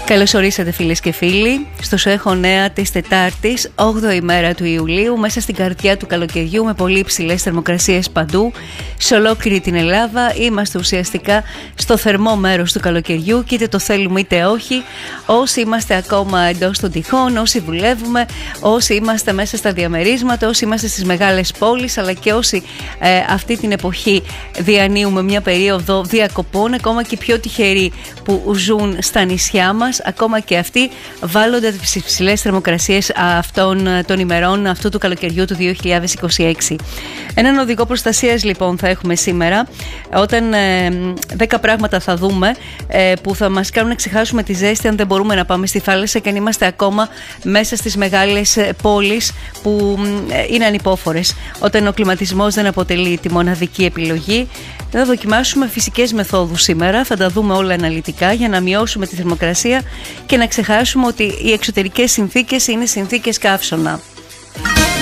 Καλώς ορίσατε φίλες και φίλοι στο σου έχω νέα της Τετάρτης, 8η μέρα του Ιουλίου, μέσα στην καρδιά του καλοκαιριού με πολύ υψηλές θερμοκρασίες παντού σε ολόκληρη την Ελλάδα. Είμαστε ουσιαστικά στο θερμό μέρος του καλοκαιριού και είτε το θέλουμε είτε όχι, όσοι είμαστε ακόμα εντός των τυχών, όσοι δουλεύουμε, όσοι είμαστε μέσα στα διαμερίσματα, όσοι είμαστε στις μεγάλες πόλεις, αλλά και όσοι αυτή την εποχή διανύουμε μια περίοδο διακοπών, ακόμα και πιο τυχεροί που ζουν στα νησιά μας, ακόμα και αυτοί βάλλονται τις υψηλές θερμοκρασίες αυτών των ημερών αυτού του καλοκαιριού του 2026. Έναν οδηγό προστασίας λοιπόν θα έχουμε σήμερα, όταν 10 πράγματα θα δούμε που θα μας κάνουν να ξεχάσουμε τη ζέστη αν δεν μπορούμε να πάμε στη θάλασσα και αν είμαστε ακόμα μέσα στις μεγάλες πόλεις που είναι ανυπόφορες, όταν ο κλιματισμός δεν αποτελεί τη μοναδική επιλογή. Θα δοκιμάσουμε φυσικές μεθόδους σήμερα, θα τα δούμε όλα αναλυτικά για να μειώσουμε τη θερμοκρασία και να ξεχάσουμε ότι οι εξωτερικές συνθήκες είναι συνθήκες καύσωνα.